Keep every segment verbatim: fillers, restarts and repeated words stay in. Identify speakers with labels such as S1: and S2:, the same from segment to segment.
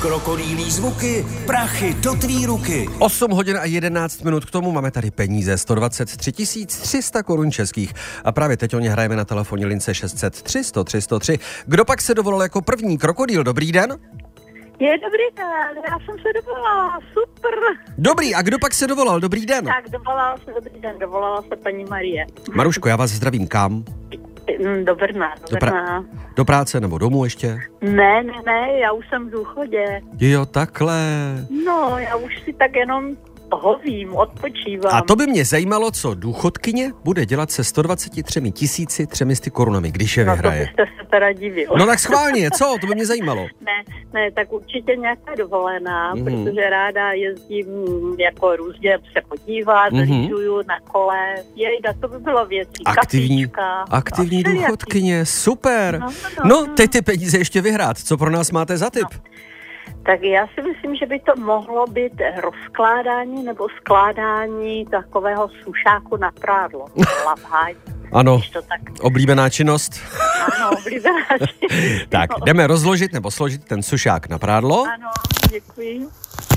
S1: Krokodýlí zvuky, prachy do tvý ruky.
S2: osm hodin a jedenáct minut, k tomu máme tady peníze, sto dvacet tři tisíc tři sta korun českých. A právě teď o ně hrajeme na telefonní lince šest set tři sto tři sto tři. Kdo pak se dovolal jako první? Krokodýl, dobrý den.
S3: Je dobrý den, já jsem se dovolala, super.
S2: Dobrý, a kdo pak se dovolal? Dobrý den.
S3: Tak, dovolala se, dobrý den, dovolala se paní Marie.
S2: Maruško, já vás zdravím, kam?
S3: Do Brna, do
S2: Do,
S3: Brna.
S2: pra- do práce nebo domů ještě?
S3: Ne, ne, ne, já už jsem v důchodě.
S2: Jo, takhle.
S3: No, já už si tak jenom hovím, odpočívám.
S2: A to by mě zajímalo, co důchodkyně bude dělat se sto dvacet tři tisíci třemi sty korunami, když je
S3: No to
S2: vyhraje.
S3: byste se teda divil.
S2: No tak schválně, co? To by mě zajímalo.
S3: Ne, ne, tak určitě nějaká dovolená,
S2: Mhm.
S3: mm-hmm. protože ráda jezdím jako různě se podívat,
S2: Mhm.
S3: mm-hmm. lyžuju na kole, jejda, to by bylo věcí.
S2: Aktivní,
S3: Kafička,
S2: aktivní
S3: no, všelijaký.
S2: důchodkyně, super.
S3: No, no,
S2: No,
S3: no.
S2: teď ty peníze ještě vyhrát. Co pro nás máte za tip?
S3: Tak já si myslím, že by to mohlo být rozkládání nebo skládání takového sušáku na prádlo. Lapháň.
S2: Ano,
S3: Když to tak,
S2: oblíbená činnost.
S3: ano, oblíbená činnost.
S2: Tak,
S3: No.
S2: jdeme rozložit nebo složit ten sušák na prádlo.
S3: Ano, děkuji.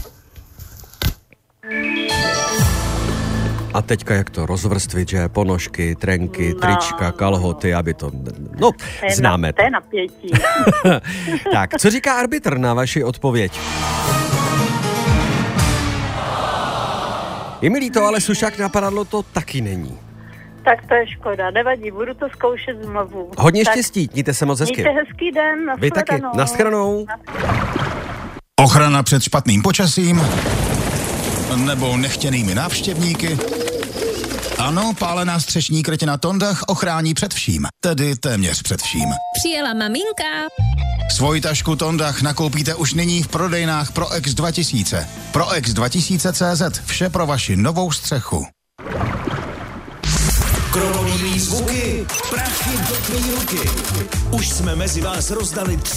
S2: A teďka jak to rozvrstvit, že ponožky, trenky,
S3: No.
S2: trička, kalhoty, aby to... No,
S3: To je
S2: známe
S3: Na,
S2: to.
S3: to je napětí.
S2: Tak, co říká arbitr na vaši odpověď? Je mi líto, ale sušák na prádlo to taky není.
S3: Tak to je škoda, nevadí, budu to zkoušet znovu.
S2: Hodně
S3: Tak
S2: štěstí, mějte se moc hezky.
S3: Mějte hezký den,
S2: Vy taky,
S3: nashledanou.
S2: nashledanou.
S4: Ochrana před špatným počasím nebo nechtěnými návštěvníky. Ano, pálená střešní krytina Tondach ochrání před vším, tedy téměř před vším.
S5: Přijela maminka.
S4: Svoji tašku Tondach nakoupíte už nyní v prodejnách ProX dva tisíce. ProX dva tisíce tečka cé zet, vše pro vaši novou střechu.
S1: Krokodýlí zvuky, prachy do tvý ruky. Už jsme mezi vás rozdali tři